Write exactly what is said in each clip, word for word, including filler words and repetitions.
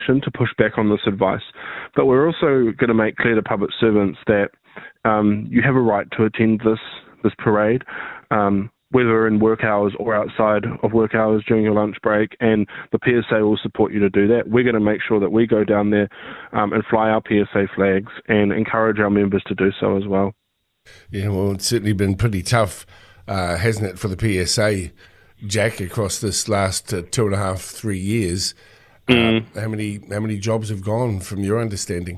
to push back on this advice. But we're also going to make clear to public servants that um, you have a right to attend this this parade, um, whether in work hours or outside of work hours during your lunch break, and the P S A will support you to do that. We're going to make sure that we go down there um, and fly our P S A flags and encourage our members to do so as well. Yeah, well, it's certainly been pretty tough, uh, hasn't it, for the P S A, Jack, across this last uh, two and a half, three years. Mm. Uh, how many how many jobs have gone, from your understanding?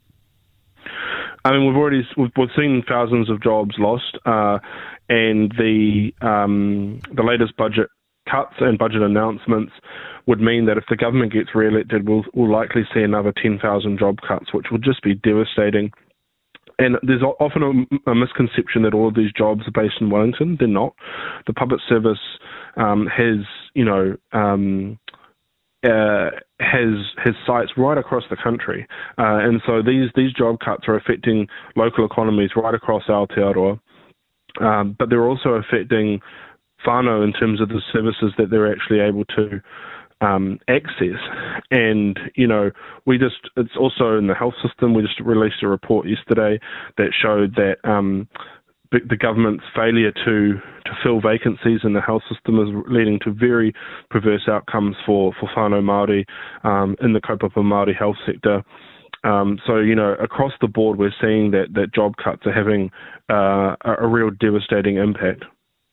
I mean, we've already we've, we've seen thousands of jobs lost, uh, and the um, the latest budget cuts and budget announcements would mean that if the government gets re-elected, we'll, we'll likely see another ten thousand job cuts, which would just be devastating. And there's often a, a misconception that all of these jobs are based in Wellington. They're not. The public service um, has, you know, um, uh, has has sites right across the country, uh, and so these these job cuts are affecting local economies right across Aotearoa, um, but they're also affecting whānau in terms of the services that they're actually able to Um, access. And, you know, we just, it's also in the health system. We just released a report yesterday that showed that um, the, the government's failure to, to fill vacancies in the health system is leading to very perverse outcomes for, for whānau Māori um, in the kaupapa Māori health sector. Um, so, you know, across the board, we're seeing that, that job cuts are having uh, a, a real devastating impact.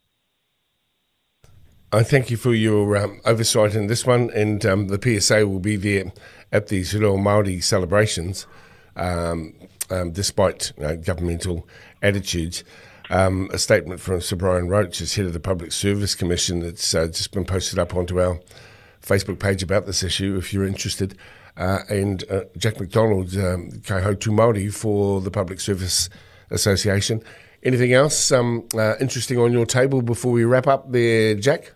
I thank you for your um, oversight in this one, and um, the P S A will be there at these Reo Māori celebrations, um, um, despite you know, governmental attitudes. Um, a statement from Sir Brian Roach, as head of the Public Service Commission, that's uh, just been posted up onto our Facebook page about this issue, if you're interested. Uh, and uh, Jack McDonald, um, Kaihotu Māori for the Public Service Association. Anything else um, uh, interesting on your table before we wrap up there, Jack?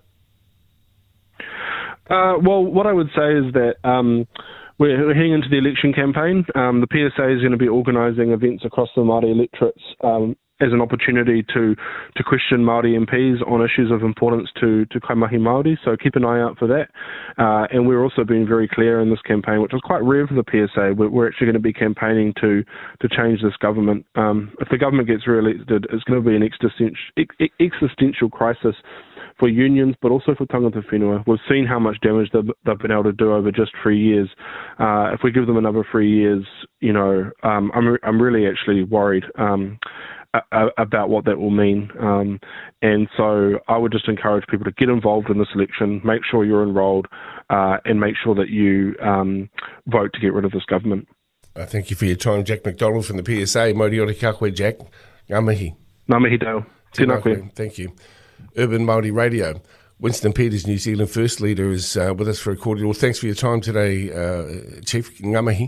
Uh, well, what I would say is that um, we're, we're heading into the election campaign. Um, the P S A is going to be organising events across the Māori electorates um, as an opportunity to, to question Māori M Ps on issues of importance to, to Kaimahi Māori, so keep an eye out for that. Uh, and we're also being very clear in this campaign, which is quite rare for the P S A. We're, we're actually going to be campaigning to, to change this government. Um, if the government gets re-elected, it's going to be an existential, existential crisis for unions, but also for tangata whenua. We've seen how much damage they've, they've been able to do over just three years. Uh, if we give them another three years, you know, um, I'm I'm really actually worried um, a, about what that will mean. Um, and so I would just encourage people to get involved in this election, make sure you're enrolled, uh, and make sure that you um, vote to get rid of this government. Uh, thank you for your time, Jack McDonald from the P S A. Moriori ka koe, Jack. Ngā mihi. Ngā mihi Dale. Tēnā koe. Thank you. Urban Māori Radio. Winston Peters, New Zealand First Leader, is uh, with us for a cordial. Thanks for your time today, uh, Chief. Ngā mihi.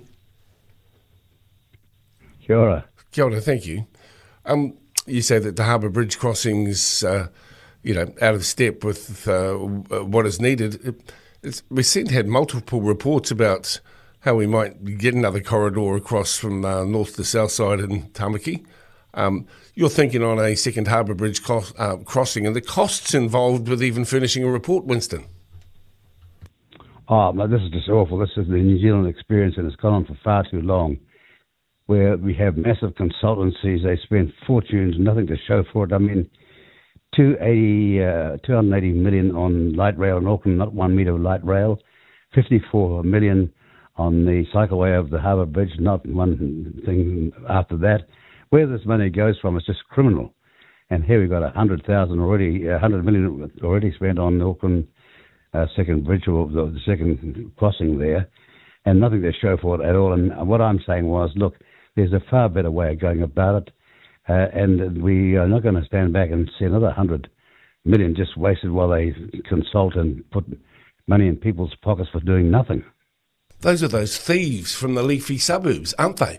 Kia ora. Kia ora, thank you. Um, you say that the Harbour Bridge crossing is, uh, you know, out of step with uh, what is needed. It, it's, we seem to have multiple reports about how we might get another corridor across from uh, north to south side in Tamaki. Um, you're thinking on a second Harbour Bridge co- uh, crossing and the costs involved with even furnishing a report, Winston. Oh, no, this is just awful. This is the New Zealand experience, and it's gone on for far too long, where we have massive consultancies. They spend fortunes, nothing to show for it. I mean, two hundred eighty million on light rail in Auckland, not one metre of light rail, fifty-four million on the cycleway of the Harbour Bridge, not one thing after that. Where this money goes from is just criminal. And here we've got one hundred thousand already, one hundred million already spent on the Auckland uh, second bridge, or the, the second crossing there, and nothing to show for it at all. And what I'm saying was, look, there's a far better way of going about it, uh, and we are not going to stand back and see another one hundred million just wasted while they consult and put money in people's pockets for doing nothing. Those are those thieves from the leafy suburbs, aren't they?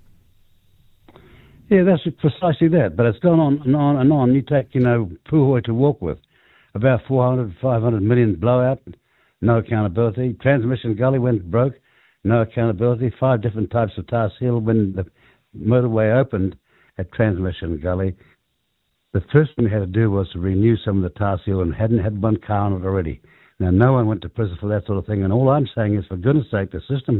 Yeah, that's precisely that. But it's gone on and on and on. You take, you know, Puhoi to Warkworth, about four hundred, five hundred million blowout, no accountability. Transmission Gully went broke, no accountability. Five different types of Tass Hill. When the motorway opened at Transmission Gully, the first thing we had to do was to renew some of the Tass Hill, and hadn't had one car on it already. Now, no one went to prison for that sort of thing, and all I'm saying is, for goodness sake, the system